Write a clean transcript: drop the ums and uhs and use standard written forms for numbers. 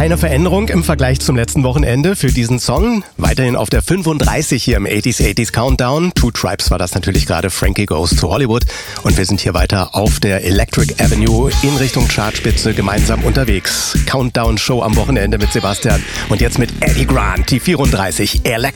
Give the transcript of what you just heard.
Keine Veränderung im Vergleich zum letzten Wochenende für diesen Song. Weiterhin auf der 35 hier im 80s Countdown. Two Tribes war das natürlich gerade, Frankie Goes to Hollywood. Und wir sind hier weiter auf der Electric Avenue in Richtung Chartspitze gemeinsam unterwegs. Countdown-Show am Wochenende mit Sebastian. Und jetzt mit Eddie Grant, die 34, Electric.